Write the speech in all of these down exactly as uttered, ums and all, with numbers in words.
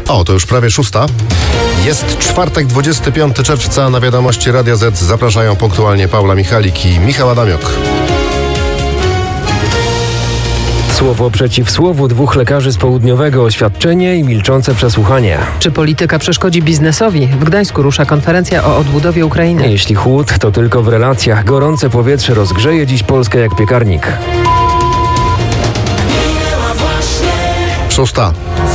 O, to już prawie szósta. Jest czwartek, dwudziestego piątego czerwca. Na wiadomości Radia Z zapraszają punktualnie Paula Michalik i Michał Adamiok. Słowo przeciw słowu dwóch lekarzy z Południowego, oświadczenie i milczące przesłuchanie. Czy polityka przeszkodzi biznesowi? W Gdańsku rusza konferencja o odbudowie Ukrainy. Jeśli chłód, to tylko w relacjach. Gorące powietrze rozgrzeje dziś Polskę jak piekarnik. Szósta.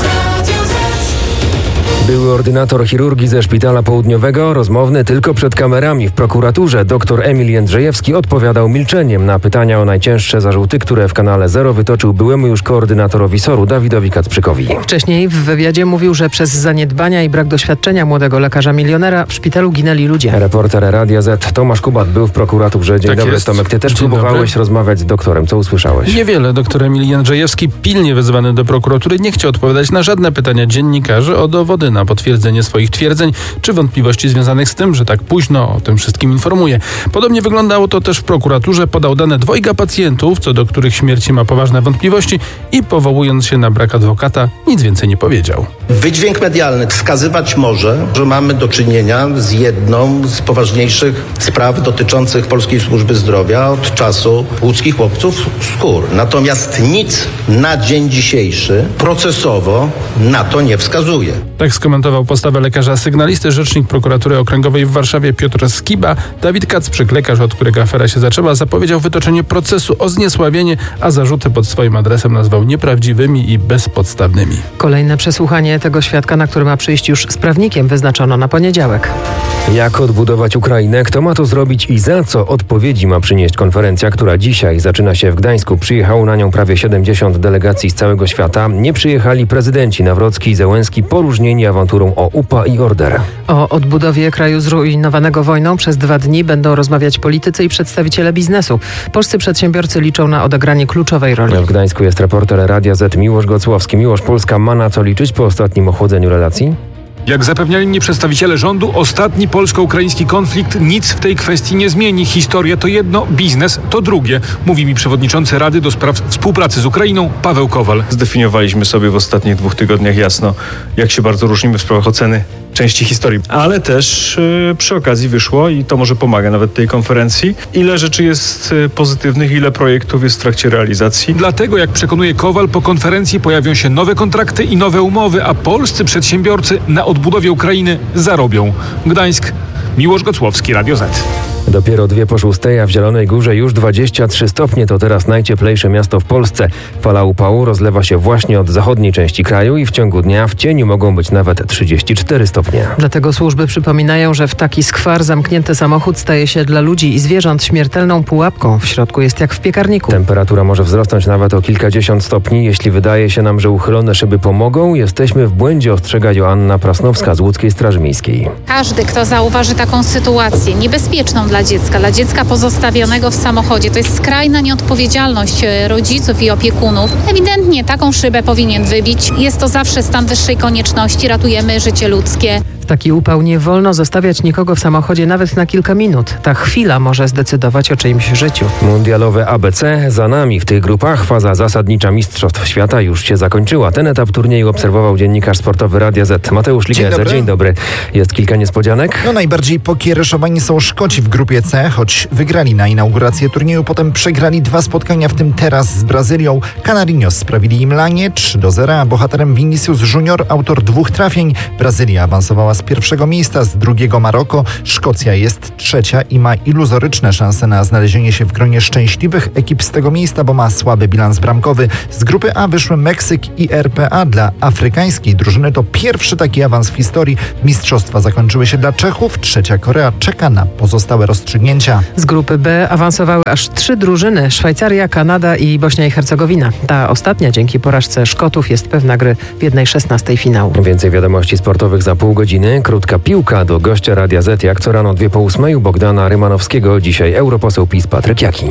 Były ordynator chirurgii ze Szpitala Południowego, rozmowny tylko przed kamerami w prokuraturze, dr Emil Jędrzejewski odpowiadał milczeniem na pytania o najcięższe zarzuty, które w kanale Zero wytoczył byłemu już koordynatorowi S O R-u Dawidowi Kacprzykowi. Wcześniej w wywiadzie mówił, że przez zaniedbania i brak doświadczenia młodego lekarza milionera w szpitalu ginęli ludzie. Reporter Radia Z Tomasz Kubat był w prokuraturze. Dzień tak dobry, jest. Tomek. Ty też Dzień próbowałeś dobry. rozmawiać z doktorem. Co usłyszałeś? Niewiele. Doktor Emil Jędrzejewski, pilnie wezwany do prokuratury, nie chciał odpowiadać na żadne pytania dziennikarzy o dowody na potwierdzenie swoich twierdzeń czy wątpliwości związanych z tym, że tak późno o tym wszystkim informuje. Podobnie wyglądało to też w prokuraturze. Podał dane dwojga pacjentów, co do których śmierci ma poważne wątpliwości i powołując się na brak adwokata, nic więcej nie powiedział. Wydźwięk medialny wskazywać może, że mamy do czynienia z jedną z poważniejszych spraw dotyczących Polskiej Służby Zdrowia od czasu łódzkich łowców skór. Natomiast nic na dzień dzisiejszy procesowo na to nie wskazuje. Tak skomentował postawę lekarza sygnalisty rzecznik prokuratury okręgowej w Warszawie Piotr Skiba. Dawid Kacprzyk, lekarz, od którego afera się zaczęła, zapowiedział wytoczenie procesu o zniesławienie, a zarzuty pod swoim adresem nazwał nieprawdziwymi i bezpodstawnymi. Kolejne przesłuchanie tego świadka, na które ma przyjść już z prawnikiem, wyznaczono na poniedziałek. Jak odbudować Ukrainę? Kto ma to zrobić i za co? Odpowiedzi ma przynieść konferencja, która dzisiaj zaczyna się w Gdańsku. Przyjechało na nią prawie siedemdziesiąt delegacji z całego świata. Nie przyjechali prezydenci Nawrocki i Zełenski, poróżnieni awanturą o U P A i Order. O odbudowie kraju zrujnowanego wojną przez dwa dni będą rozmawiać politycy i przedstawiciele biznesu. Polscy przedsiębiorcy liczą na odegranie kluczowej roli. W Gdańsku jest reporter Radia Z Miłosz Gocłowski. Miłosz, Polska ma na co liczyć po ostatnim ochłodzeniu relacji? Jak zapewniali mnie przedstawiciele rządu, ostatni polsko-ukraiński konflikt nic w tej kwestii nie zmieni. Historia to jedno, biznes to drugie, mówi mi przewodniczący Rady do Spraw Współpracy z Ukrainą Paweł Kowal. Zdefiniowaliśmy sobie w ostatnich dwóch tygodniach jasno, jak się bardzo różnimy w sprawach oceny części historii. Ale też yy, przy okazji wyszło, i to może pomaga nawet tej konferencji, ile rzeczy jest yy, pozytywnych, ile projektów jest w trakcie realizacji. Dlatego, jak przekonuje Kowal, po konferencji pojawią się nowe kontrakty i nowe umowy, a polscy przedsiębiorcy na odbudowie Ukrainy zarobią. Gdańsk, Miłosz Gocłowski, Radio Z. Dopiero dwie po szóstej, a w Zielonej Górze już dwadzieścia trzy stopnie. To teraz najcieplejsze miasto w Polsce. Fala upału rozlewa się właśnie od zachodniej części kraju i w ciągu dnia w cieniu mogą być nawet trzydzieści cztery stopnie. Dlatego służby przypominają, że w taki skwar zamknięty samochód staje się dla ludzi i zwierząt śmiertelną pułapką. W środku jest jak w piekarniku. Temperatura może wzrosnąć nawet o kilkadziesiąt stopni. Jeśli wydaje się nam, że uchylone szyby pomogą, jesteśmy w błędzie, ostrzega Joanna Prasnowska z Łódzkiej Straży Miejskiej. Każdy, kto zauważy taką sytuację niebezpieczną dla dziecka, dla dziecka pozostawionego w samochodzie, to jest skrajna nieodpowiedzialność rodziców i opiekunów. Ewidentnie taką szybę powinien wybić. Jest to zawsze stan wyższej konieczności. Ratujemy życie ludzkie. W taki upał nie wolno zostawiać nikogo w samochodzie nawet na kilka minut. Ta chwila może zdecydować o czyimś życiu. Mundialowe A B C za nami. W tych grupach faza zasadnicza Mistrzostw Świata już się zakończyła. Ten etap turnieju obserwował dziennikarz sportowy Radia Z Mateusz Ligezer. Dzień dobry. Dzień dobry. Jest kilka niespodzianek? No najbardziej pokiereszowani są Szkoci w grupie C, choć wygrali na inaugurację turnieju, potem przegrali dwa spotkania, w tym teraz z Brazylią. Canarinos sprawili im lanie trzy do zera, a bohaterem Vinicius Junior, autor dwóch trafień. Brazylia awansowała z pierwszego miejsca, z drugiego Maroko. Szkocja jest trzecia i ma iluzoryczne szanse na znalezienie się w gronie szczęśliwych ekip z tego miejsca, bo ma słaby bilans bramkowy. Z grupy A wyszły Meksyk i R P A. Dla afrykańskiej drużyny to pierwszy taki awans w historii. Mistrzostwa zakończyły się dla Czechów. Trzecia Korea czeka na pozostałe rozstrzygnięcia. Z grupy B awansowały aż trzy drużyny: Szwajcaria, Kanada i Bośnia i Hercegowina. Ta ostatnia dzięki porażce Szkotów jest pewna gry w jednej szesnastej finału. Więcej wiadomości sportowych za pół godziny. Krótka piłka do gościa Radia Z, jak co rano dwie po ósmej, Bogdana Rymanowskiego. Dzisiaj europoseł PiS Patryk Jaki.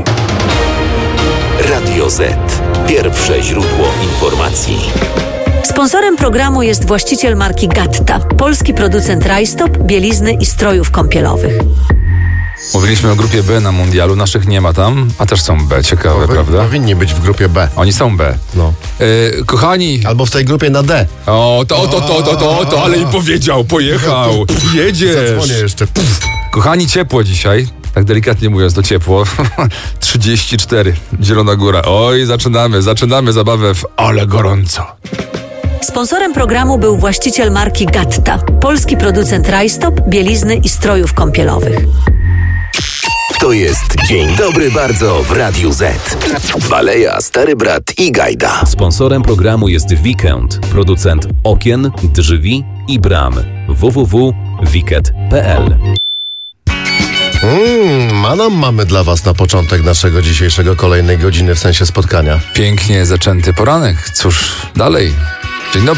Radio Z. Pierwsze źródło informacji. Sponsorem programu jest właściciel marki Gatta, polski producent rajstop, bielizny i strojów kąpielowych. Mówiliśmy o grupie B na mundialu, naszych nie ma tam, a też są B. Ciekawe, No, wy- prawda? Powinni być w grupie B. Oni są B. No. E, kochani, Albo w tej grupie na D. o, to, to, to, to, to, to, ale im powiedział, pojechał, jedziesz. Zadzwonię jeszcze. Pff. Kochani, ciepło dzisiaj. Tak delikatnie mówiąc, to ciepło. trzydzieści cztery, Zielona Góra. Oj, zaczynamy, zaczynamy zabawę w ale gorąco. Sponsorem programu był właściciel marki Gatta, polski producent rajstop, bielizny i strojów kąpielowych. To jest Dzień Dobry Bardzo w Radiu Z. Baleja, Stary Brat i Gajda. Sponsorem programu jest Weekend, producent okien, drzwi i bram. w w w kropka wiket kropka p l. Mm, manam mamy dla was na początek naszego dzisiejszego kolejnej godziny w sensie spotkania. Pięknie zaczęty poranek. Cóż, dalej. Dzień dobry.